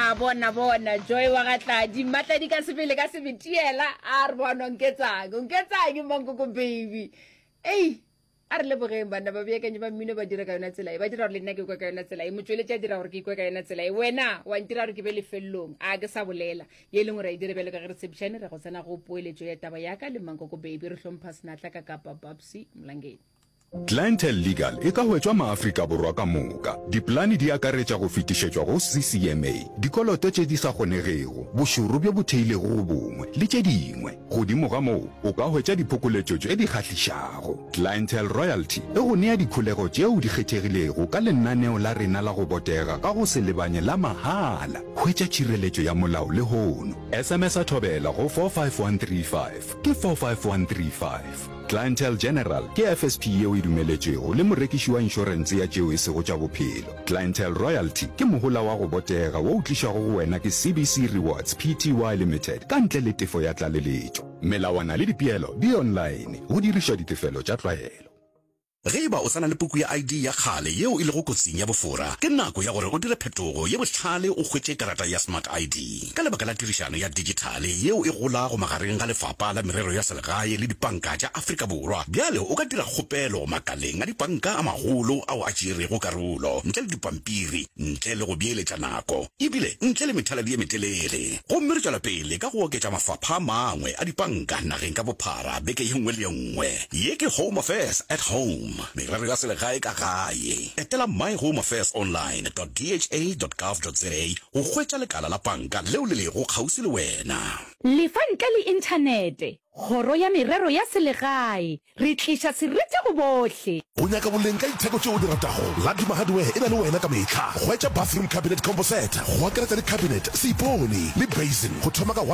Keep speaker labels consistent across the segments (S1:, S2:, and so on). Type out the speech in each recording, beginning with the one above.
S1: bona Joy wa gatladi matla di ka sebele ka sebetiela a re bona nketsang mangoko baby a re lebogeng bana ba beakanye ba mmino ba dira ka yona tsela ba dira gore le nna ke kwa ka yona tsela motsweletse a dira gore ke kwa ka yona tsela wena wa ntira gore ke be lefellong a ke sa bolela ye leng gore a dire bele ka re reception re go tsena go poeletso ya taba ya ka le mangoko baby re hlompha senatla ka Kapa Babsi Mlangeni.
S2: Clientele Legal e ka hwetšwa maAfrika borwa ka moka. Diplani di akaretša go fetišetšwa go CCMA, dikoloto tše di sa kgonegego, bošoro bjo bo theilego go bongwe, le tše dingwe. Godimo ga moo, o ka hwetša diphokoletšo tše di kgahlišago. Clientele Royalty e go nea dikholego tšeo di kgethegilego ka lenaneo la rena la go botega ka go se lebanye la mahala. Hwetša tšhireletšo ya molao le hono. SMS a thobela go 45135 ke 45135. Clientele General ke FSP yeo e dumeletšego le morekiši wa inšorense ya tšeo e sego tša bophelo. Clientele Royalty ke mohola wa go botega wo o tlišago go wena ke CBC Rewards Pty Limited ka ntle le tefo ya tlaleletšo. Melawana le dipeelo di online go dirišwa ditefelo tša tlwaelo.
S3: Ge ba o sana le puku ya ID ya khale yeo e le go kotsing ya bofora ke nako ya gore o dire phetogo ye bohlale o hwetše karata ya Smart ID ka lebaka la tirišano ya digitale yeo e gola go magareng ga lefapha la merero ya selegae le dipanka tša Afrika Borwa. Bjale o ka dira kgopelo makaleng a dipanka a magolo ao a tšerego karolo ntle le dipampiri ntle le go beeletša nako ebile ntle le methaladi ye metelele. Gomme re tšwela pele ka go oketša mafapha a mangwe a dipanka nageng ka bophara beke ye nngwe le ye nngwe. Ye ke Home Affairs at Home. Merero ya selegae ka gae. Etela myhomeaffairsonline.dha.gov.za go hwetša lekala la panka leo le lego kgauswi le wena.
S1: Lefa ntle le inthanete Horo ya merero ya selegae re tliša seretse go bohle.
S4: O nyaka boleng ka itheko tšeo o di ratago. Ladima Hardware e na le wena ka metlha. Hwetša bathroom cabinet combo set, go akaretša le cabinet, seipone le basin go thoma ka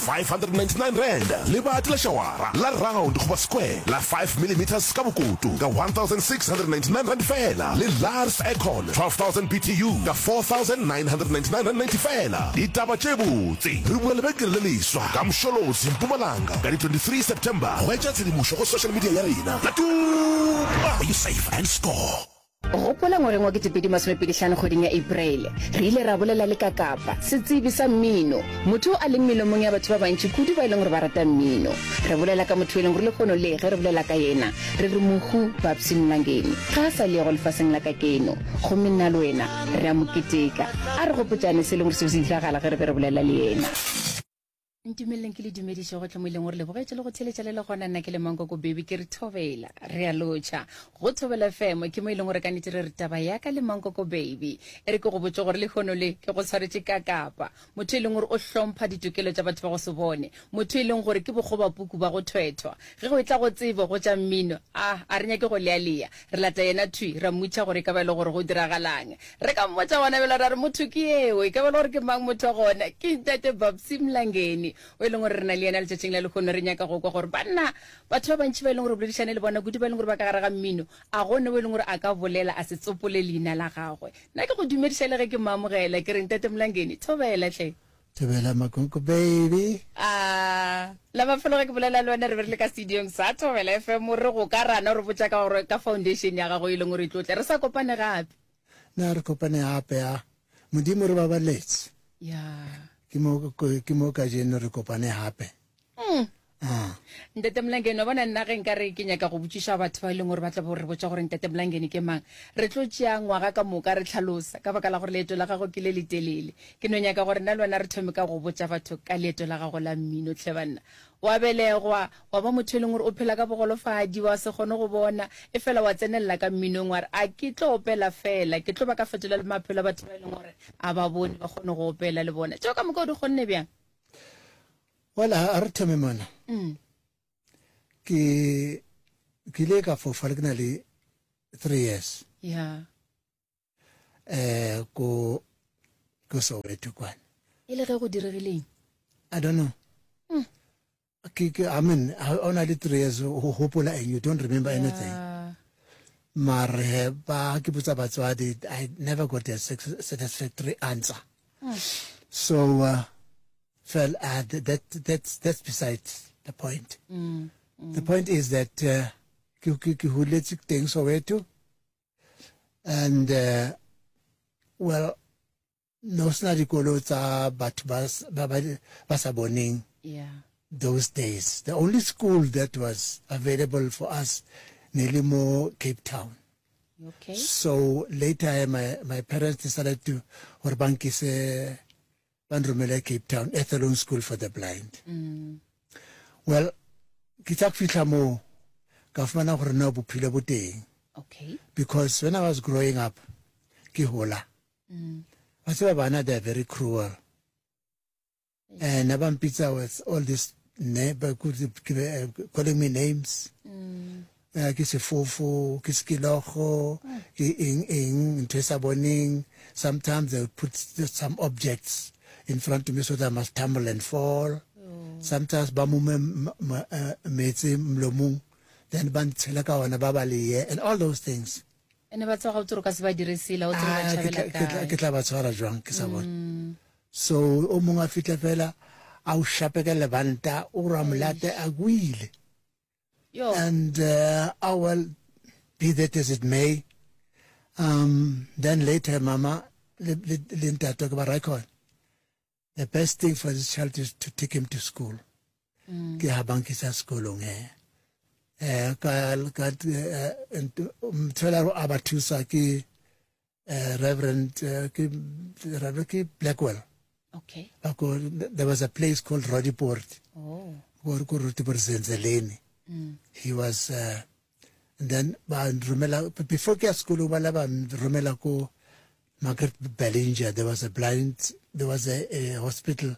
S4: 1,599 rand. Le bati la shawara la round goba square la 5mm ka bokoto ka 1,699 rand fela. Le Lars Aircon 12,000 BTU ka 4,999 rand 90 fela. Ditaba tše botse re bua lebekele le leswa ka Msholozi Mpumalanga ka 23 September. Hwetša tshedimošo go social media ya rena. Are you safe and score?
S1: Gopola ngoreng wa ketepedi masomepedihlano kgweding ya April re ile ra bolela le ka Kapa setsebi sa mmino motho a leng melomong ya batho ba bantši kudu ba ileng gore ba rata mmino. Re bolela ka motho e leng gore le kgono le ge re bolela ka yena re re Mohu Babsi Mlangeni ga sa le go lefaseng la ka keno gomme nna le wena re a moketeka a re gopotšane se leng gore se se diragala ge re bolela le yena. Ntumeleng ke le dumediša go tlamoileng gore le bogetše le go theletša le gona nna ke le Mangoko baby ke re thobela re a lotšha go Thobela FM ke mo ileng gore ka nnete re taba ya ka le Mangoko baby e re ke go botse gore le kgono le ke go tshwaretše ka Kapa motho e leng gore o hlompha ditokelo tša batho ba go se bone motho e leng gore ke bogoba puku ba go thwethwa ge go tla go tsebo go tša mmino a re nyake go lealea re lata yena thui ra mmotša gore ka ba le gore go diragalang re ka mmotša gona bela ra re motho ke eo ka ba le gore ke mang motho gona ke Ntate Babsi Mlangeni o ileng gore re na le yena letšatšing la lekgono re nyaka go kwa gore banna batho ba bantši ba ileng gore boledišane le bona kudu ba ileng gore ba ka gare ga mmino a gone bo ileng gore a ka bolela a se tsopole leina la gagwe nna ke go dumediša le ge ke maamogela ke re Ntate Mlangeni thobela hle.
S5: Thobela Mangoko baby.
S1: La mafelo ge ke bolela le wena re be re le ka studiong sa Thobela FM re go ka rana re botša ka gore ka foundation ya gago e leng gore e tlotle re sa kopane gape
S5: na re kopane gape ya modimo re babaletse ke mo ka jeno re kopane gape.
S1: Ntate Mlangeni wa bona nna ge nka re ke nyaka go botšiša batho ba e leng gore ba tla bo re botša gore Ntate Mlangeni ke mang re tlo tšea ngwaga ka moka re tlhalosa ka baka la gore leeto la gago ke le letelele ke no nyaka gore nna le wena re thome ka go botša batho ka leeto la gago la mmino tle banna wa belegwa wa ba motho e leng gore o phela ka bogolofadi wa se kgone go bona e fela wa tsenelela ka mminong wa re a ke tlo opela fela ke tlo ba ka fetola le maphelo a batho ba e leng gore a ba bone ba kgone go opela le bona tšeo ka moka o di kgonne bjang.
S5: Wala a re thome mona ke le ka fofa le ke na le 3 years ko Soweto kwana
S1: e le ge go diregileng
S5: I don't know I mean on a 3 years hopola and you don't remember anything mare ba ke botsa batswadi I never got a satisfactory answer so fell that's beside the point. The point is that ke huletse teng Soweto and well no sna dikolo tsa batho ba sa boneng those days. The only school that was available for us nearly more Cape Town.
S1: Okay.
S5: So later my parents decided to Orbankise Bandrumele Cape Town Ethelon School for the Blind. Well, kitak fitla mo ka fumana gore na bophelo bo teng.
S1: Okay.
S5: Because when I was growing up, ke hola. Bana, they're very cruel. And Nabam Pizza with all this neighbor calling me names. Kise fofo, kise kilocho, ing, boning. Sometimes they would put some objects in front of me so that I must tumble and fall. Sometimes bamume metse mlomu, then ban tselaka wana babaliye, and all those things.
S1: And about how to ba diresila o
S5: tla ba tshwara jwang ke sa bona. So o mongwe a fitla fela a o shapeka lebanta o ra molate a gwile. And I will be that as it may. Then later, Mama, Linda talk about record. The best thing for this child is to take him to school. Ki habanki sa school abatusa ki Reverend ki Blackwell.
S1: Okay.
S5: There was a place called Rodiport.
S1: Oh.
S5: He was, and then before school, Romela ko Margaret Bellinger, there was a hospital,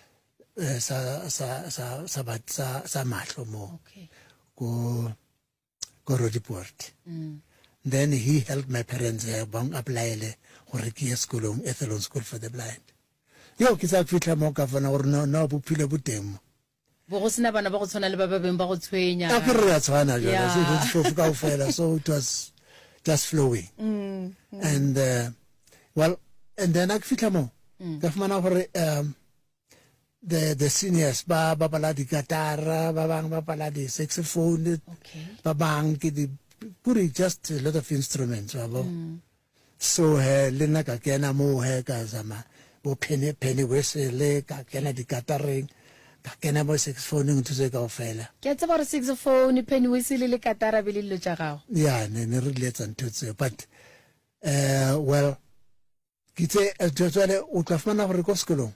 S5: sa matlo
S1: okay.
S5: Go Rodiport. Then he helped my parents bang apply le school Ethelon School for the Blind. Yo kisa fitla mo ka fana or no bophelo bo teng.
S1: Bo sena bana ba go tshwana le ba ba beng ba go tshwenya.
S5: A ke re tshwana jalo so it was just flowing. And well, and then I fitla mo ka fana gore the seniors ba bala di guitar, ba bang ba bala di saxophone, ba bang ke di puri just a lot of instruments so lena ka kena mo ka zama bo penny whistle ka kena di guitaring ka kena mo saxophone ntse se ka ofela
S1: ke tsaba re saxophone penny whistle le guitar be le lo tsa gago
S5: ne re letsa ntse but well kitse tswale o tla fana gore ko sekolong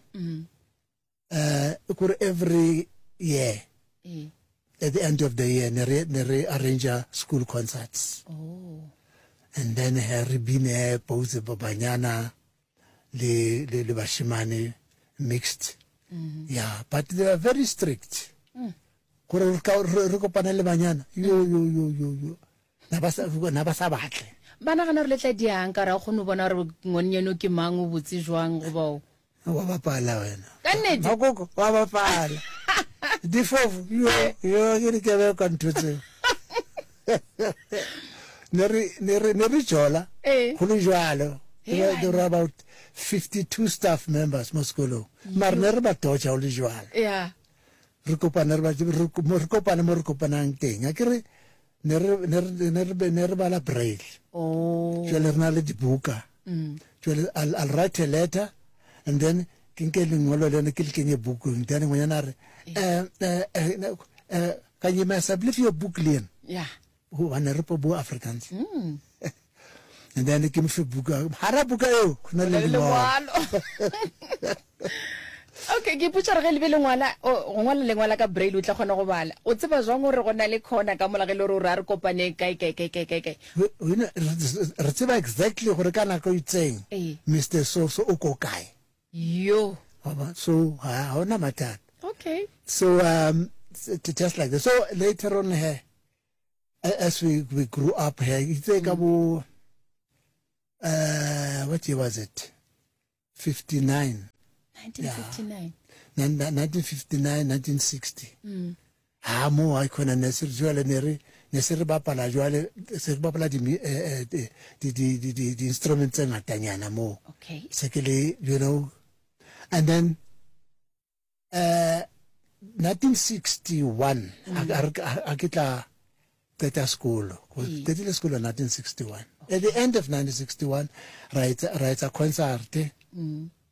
S5: every year at the end of the year ne arrange school concerts.
S1: Oh.
S5: And then Harry Bine pose babanyana le bashimane mixed. Yeah, but they were very strict. Kore re kopana le banyana yo na basa batle
S1: bana gana re letla diang ka ra go no bona re ngonyeno ke mang o botse jwang go bao
S5: wa bapala wena
S1: ka nnete
S5: makoko wa bapala difofu yo ke ke be kontutse neri jola go le jwalo there were about 52 staff members mo skolo mar ne re ba tocha o le jwalo re kopana mo re kopanang teng a kere ne re bala braille jwale re na le dibuka jwale I'll write a letter and then kinke lengolo le ne ke le kenye bukung then ngwana re can you mess up your book lien who wana re po bo Africans and then ke mfe buka hara buka yo khona le ngwalo
S1: okay ke putsa re le ngwala o ngwala le ngwala ka braille o tla khona go bala o tseba jwang gore go na le khona ka mola ge le re re kopane kai
S5: re tseba exactly gore kana go itseng Mr. So o ko kai
S1: yo
S5: so ha ona matata
S1: okay
S5: so just like that so later on here as we grew up here it's like about what year was it 1959 1960 ha mo I khona nesiri jwale nesiri bapala jwale se bapala di instruments ngatanyana mo
S1: okay
S5: sekele you know and then 1961 akitla qeta school qetile school in 1961 at the end of 1961 writes a concert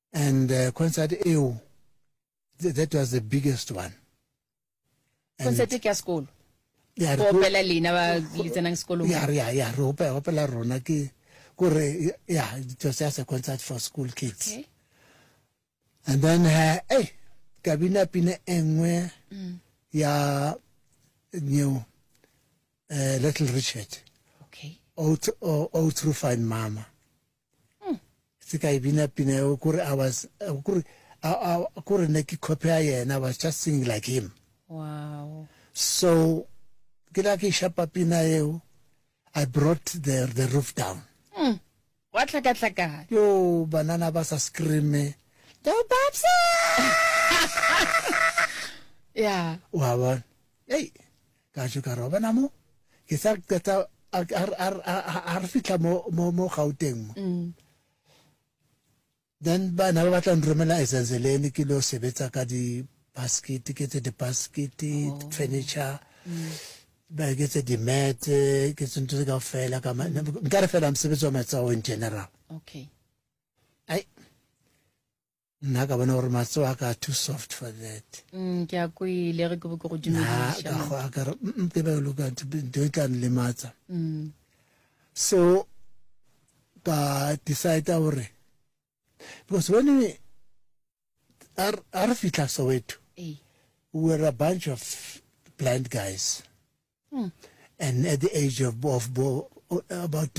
S5: and concert eo that was the biggest one.
S1: Concert ke ya sekolo.
S5: Yeah,
S1: Go opela lena ba le tsenang sekolo.
S5: yeah, re opela rona ke gore yeah, it was just a concert for school kids.
S1: Okay.
S5: And then hey, kabina pina engwe ya new Little Richard.
S1: Okay.
S5: Oh, through Fine Mama. Kabina pina I was neki copy and I was just singing like him.
S1: Wow.
S5: So kilaki shapa pina I brought the roof down.
S1: Wa tlaka.
S5: Yo banana basa scream. Yo Babs.
S1: Yeah.
S5: Wow. Hey, kajo karoba namo. Kisa kata ar fitla mo Gauteng. Then bana ba batla nromela esenzeleni ke lo sebetsa ka di basket ke tse di basket furniture ba ke tse di mat ke tse ka fela ka nka re fela msebetsi wa matsago in general.
S1: Okay.
S5: Ai nna ka bona gore matsago a ka too soft for that.
S1: Ke a kwile re go go dumedisha.
S5: Ka go a ka re ke ba lo ka do tla le matsa. So ka decide gore because when we are fitla Soweto, we were a bunch of blind guys, and at the age of about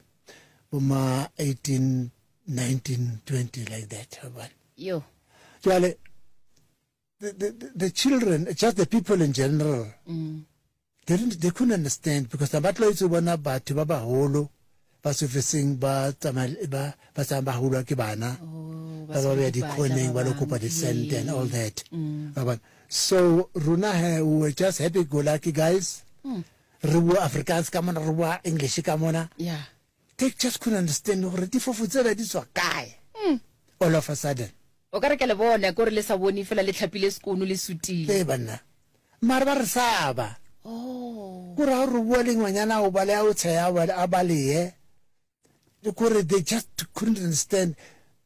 S5: 18, 19, 20, like that.
S1: Yo.
S5: So, the children, just the people in general, they couldn't understand because the battle is one about Baba Holo. Basufising ba samba hula ke bana ba ba di koning ba lokopa di sent and all that. So runa we were just happy go lucky guys. Ruwa Afrikaans ka mona ruwa English ka mona.
S1: Yeah.
S5: They just couldn't understand gore di fofutsela di tswa kae. All of a sudden.
S1: O ka re ke le bona gore le sa bone fela le tlhapile skono le sutile.
S5: Bana. Mara ba re saba.
S1: Oh.
S5: Kura ruwa lengwanyana o bale a o tsaya a bale they just couldn't understand.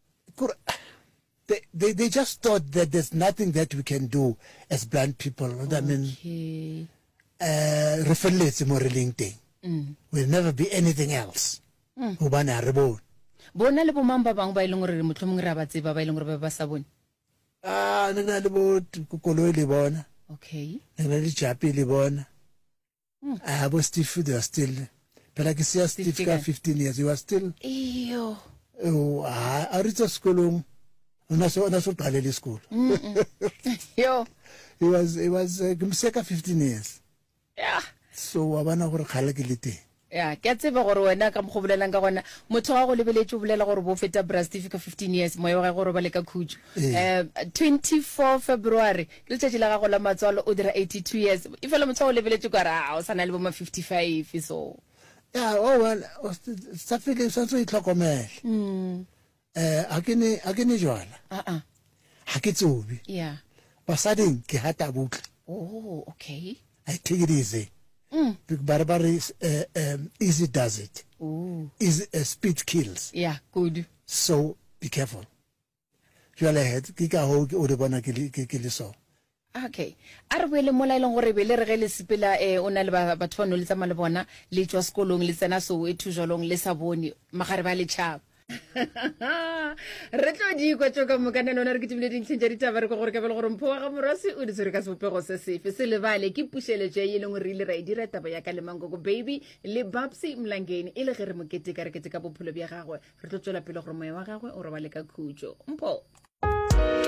S5: They just thought that there's nothing that we can do as blind people. I mean, will never be anything else. Bona
S1: le bo mamba bang ba ileng re motlhomong ra ba tseba ba ileng re ba sa bone.
S5: Nna le bo koloi le bona.
S1: Okay.
S5: Nna le Japi le bona. Abo Steve they are still. But I can see Steve got 15 years. He was still.
S1: Eyo.
S5: Oh, I reached school. That's what school.
S1: Yo.
S5: He was 15 years.
S1: Yeah.
S5: So I want to khale ke lete.
S1: Yeah, ke tseba gore wena ka mgobolelang ka gona motho wa go lebeletse o bolela gore bo feta Brastif ka 15 years moyo wa gore ba le ka khutso. 24 February ke letsatsi la go la matswalo o dira 82 years. Ifela motho o lebeletse ka ra o sana le bo ma 55 so.
S5: Yeah, oh well, sa file sa tso itlhokomela. Akene jwala. Ha ke tsobi.
S1: Yeah.
S5: Basading ke hata butla.
S1: Oh, okay.
S5: I take it easy. Barbary easy does it. Easy speed kills.
S1: Yeah, good.
S5: So be careful. Jwala head ke ka ho o re bona ke le so.
S1: Okay. Are boele mola ileng gore be le re le sepela ona le batho ba no le tsama le bona le tswa sekolong le tsena so e thujalong le sa bone magare ba le tshaba. Re tlo di kwa tsoka mokana nona re ke tibile dintlha di taba re go gore ka bele gore mpho wa ga morasi o di tsere ka sepego se sefe se le bale ke pusheleje e leng re ile ra dira taba ya ka le mango go baby le Babsi Mlangeni ile ge re mokete ka re kete ka bophelo bja gagwe re tlo tswela pele gore moya wa gagwe o re ba le ka khutso mpho.